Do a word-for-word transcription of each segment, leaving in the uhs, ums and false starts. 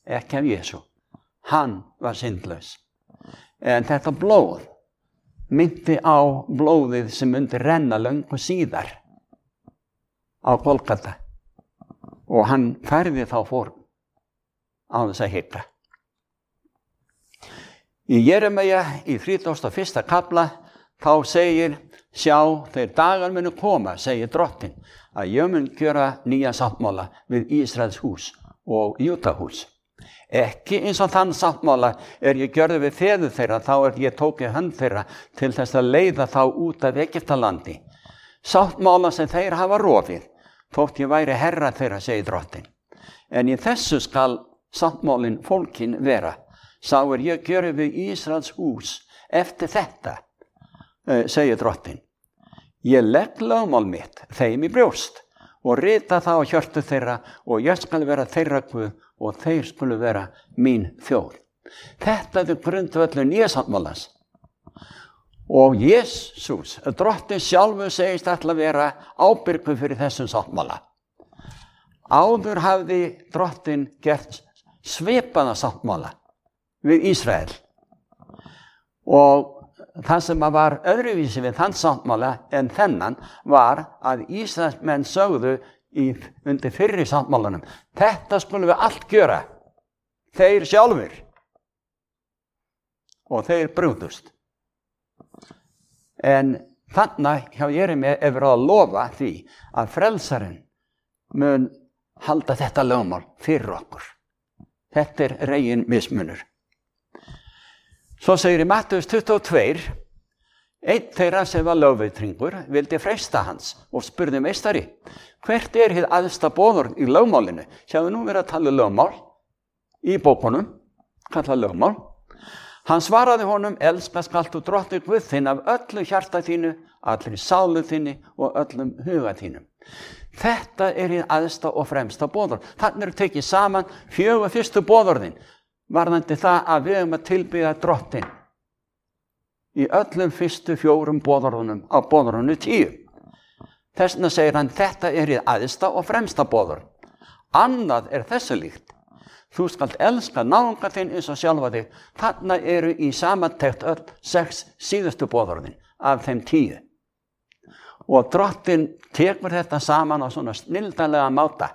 ekki af Jesú. Hann var syndlaus. En þetta blóð myndi á blóðið sem myndi renna löngu síðar á Golgata. Og hann færði þá fórn á þess að hika. Í Jeremíja í þrítugasta og fyrsta kafla þá segir, sjá, þeir dagar munu koma, segir Drottinn, að ég mun gjöra nýja sáttmála við Ísraels hús og Júdahús. Ekki eins og þann sáttmála er ég gjörði við feður þeirra, þá er ég tókið hönd þeirra til þess að leiða þá út af Egyptalandi. Sáttmála sem þeir hafa rofið, þótt ég væri herra þeirra, segir Drottinn. En í þessu skal sáttmálinn fólkin vera. Sá er ég gjörði við Ísraels hús eftir þetta, segir Drottinn. Ég legg lögmál mitt þeim í brjóst og rita það á hjörtu þeirra og ég skal vera þeirra Guð og þeir skulu vera mín þjóð. Þetta er grundvöllur nýja sáttmálans. Og Jesús, Drottinn sjálfur segist ætla að vera ábyrgur fyrir þessum sáttmála. Áður hafði Drottinn gert svipaða sáttmála við Ísrael. Og það sem var öðruvísi við þann sáttmála en þennan var að Ísraelsmenn sögðu í, undir fyrri sáttmálanum, þetta skulum við allt gjöra, þeir sjálfur. Og þeir brugðust. En þannig hjá Jeremíja er verið að lofa því að frelsarinn mun halda þetta lögmál fyrir okkur. Þetta er regin mismunur. Svo segir í Mattheus tuttugu og tvö, einn þeirra sem var lögveitringur vildi freista hans og spurði meistari, hvert er hið æðsta boðorð í lögmálinu? Sjáðu nú verið að tala lögmál í bókunum, kalla lögmál. Hann svaraði honum, elska skalt þú Drottinn Guð þinn af öllu hjarta þínu, allri sálu þinni og öllum huga þínum. Þetta er hið æðsta og fremsta boðorð. Þannig eru tekið saman fjögur fyrstu boðorðin, varðandi það að við höfum að tilbiðja Drottinn í öllum fyrstu fjórum boðorðunum á boðorðinu tíu. Þess vegna segir hann, þetta er hið æðsta og fremsta boðorð. Annað er þessu líkt. Þú skalt elska náunga þinn eins og sjálfa þig. Þarna eru í samantekt öll sex síðustu boðorðin af þeim tíu. Og Drottinn tekur þetta saman á svona snilldarlega máta.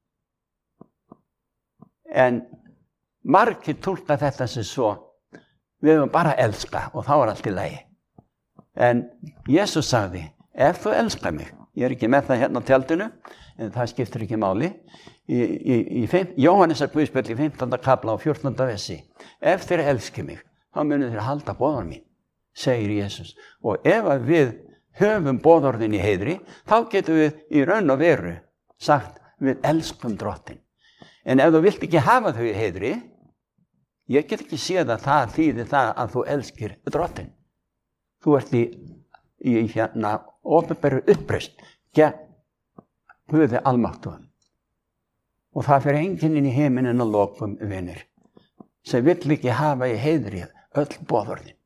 En margir túlka þetta sem svo, við höfum bara að elska og þá er allt í lagi. En Jesús sagði, ef þú elskar mig, ég er ekki með það hérna á tjaldinu, en það skiptir ekki máli, í, í, í Jóhannesar Guðspjall í fimmtánda kafla og fjórtánda versi, ef þeir elski mig, þá munið þeir halda boðorð mín, segir Jesús. Og ef við höfum boðorðin í heiðri, þá getum við í raun og veru sagt, við elskum Drottinn. En ef þú vilt ekki hafa þau í heiðri, ég get ekki séð að það þýðir það að þú elskir Drottinn. Þú ert í, í hérna opinberu uppreisn gegn Guði almáttugum. Og það fer enginn inn í heiminn að lokum vinir, sem vill ekki hafa í heiðri öll boðorðin.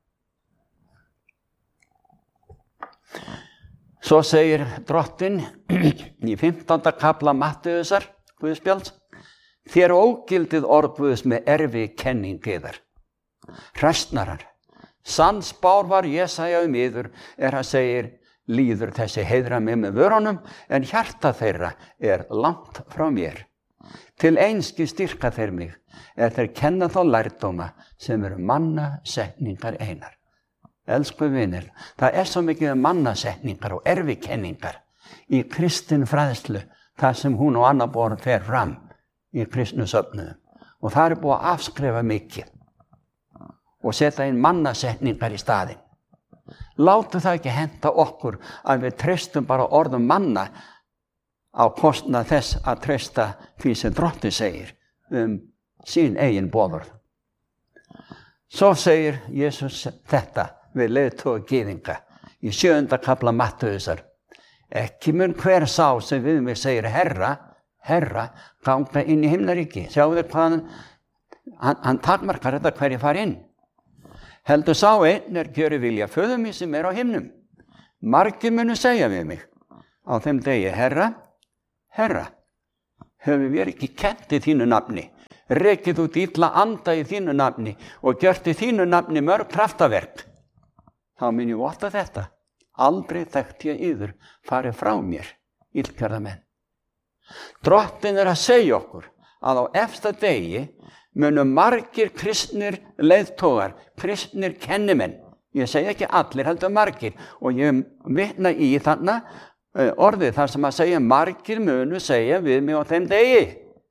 Svo segir Drottinn í fimmtánda kafla Mattheusar Guðspjalls, þér ógildið orð Guðs með erfi kenning yðar. Hræstnarar, sannspár var Jesaja um yður, er hann segir, líður þessi heiðra mig með vörunum, en hjarta þeirra er langt frá mér. Til einski styrka þeir mig, er þeir kenna þá lærdóma sem eru mannasetningar einar. Elsku vinir, það er svo mikið mannasetningar og erfikenningar í kristin fræðslu, þar sem hún og annar borð fer fram í kristnu söfnuðum. Og það er búið að afskrifa mikið og setja inn mannasetningar í staðinn. Látu það ekki henta okkur að við treystum bara orðum manna á kostnað þess að treysta því sem Drottinn segir um sín eigin boðorð. Svo segir Jesús þetta við leiðtoga gyðinga í sjöunda kafla Mattheusar. Ekki mun hver sá sem við mig segir herra, herra, ganga inn í himnaríki. Sjáðu þér hvað hann, hann, hann takmarkar þetta hverju fari inn. Heldur sá einn er gjöri vilja föður mig sem er á himnum. Margir munu segja við mig á þeim degi, herra, herra, höfum við ekki kennt í þínu nafni, rekið út illa anda í þínu nafni og gjört í þínu nafni mörg kraftaverk, þá mun ég votta þetta, aldrei þekkti ég yður, farið frá mér, illgerða menn. Drottinn er að segja okkur að á efsta degi munu margir kristnir leiðtogar, kristnir kennimenn, ég segi ekki allir, heldur margir, og ég vitna í þarna orðið þar sem að segja margir munu segja við mig á þeim degi.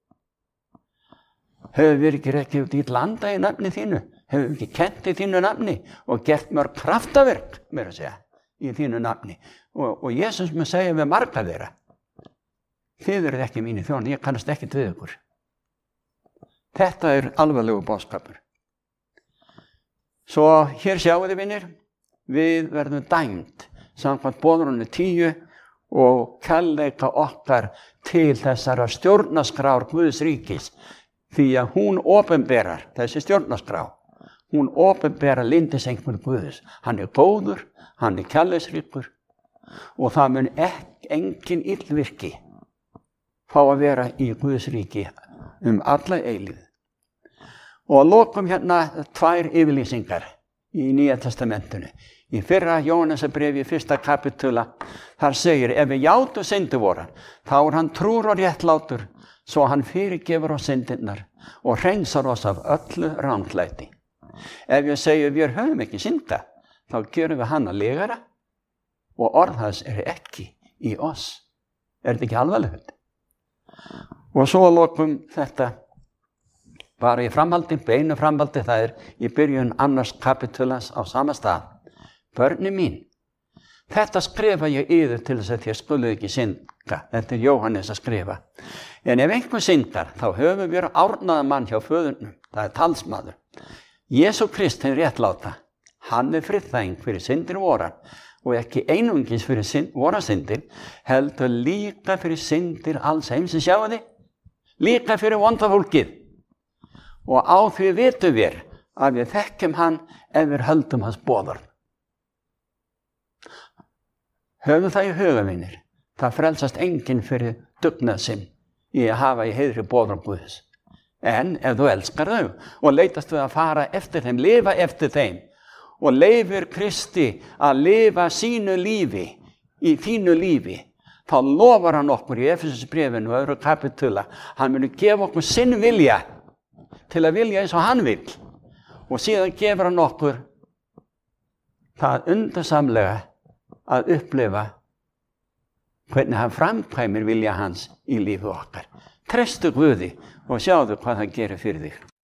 Hefur við ekki rekið út í landa í nafni þínu? Hefur við ekki kent í þínu nafni og gert mörg kraftaverk, mér að segja, í þínu nafni? Og, og Jesús mun segja við marga þeirra, þið eruð ekki mínir þjónar, ég kannast ekkert við ykkur. Þetta er alvarlegu boðskapur. Svo hér sjáu þið, vinir, við verðum dæmd samkvæmt boðorðinu tíu og kærleika okkar til þessara stjórnarskrár Guðs ríkis, því að hún opinberar, þessi stjórnarskrá, hún opinberar lyndisengum Guðs. Hann er góður, hann er kærleiksríkur og það mun ekki engin illvirki fá að vera í Guðs ríki um alla eilífð. Og að lokum hérna tvær yfirlýsingar í Nýja testamentinu. Í fyrra Jóhannesarbréfi, fyrsta kapitula, þar segir, ef við játum syndir vorar, þá er hann trúr og réttlátur, svo hann fyrirgefur oss syndirnar og hreinsar oss af öllu ranglæti. Ef ég segi við höfum ekki synda, þá gerum við hann að legara og orð hans er ekki í oss. Er þetta ekki alvarlegt? Og svo að lokum þetta, bara í framhaldi, beinu framhaldi, það er í byrjun annars kapitulans á sama stað. Börni mín, þetta skrifa ég yður til þess að þér skuluð ekki synda. Þetta er Jóhannes að skrifa. En ef einhver syndar, þá höfum við árnaðan mann hjá föðurnum, það er talsmaður. Jesú Krist hinn réttláta, hann er friðþæging fyrir syndir vorar og ekki einungis fyrir synd, vorar syndir, heldur líka fyrir syndir alls heimsins, sjáu þið, líka fyrir vonda fólkið. Og á því vitum við að við þekkjum hann ef við höldum hans boðorð. Höfum það í huga, vinir, það frelsast enginn fyrir dugnað sinn í að hafa í heiðri boðorð Guðs. En ef þú elskar þau og leitast við að fara eftir þeim, lifa eftir þeim og leifir Kristi að lifa sínu lífi í þínu lífi, þá lofar hann okkur í Efesusbréfinu og öðru kapitula, hann muni gefa okkur sinn vilja til að vilja eins og hann vil og síðan gefur hann okkur það undursamlega að upplifa hvernig hann framkvæmir vilja hans í lífi okkar. Trestu Guði og sjáðu hvað hann gerir fyrir þig.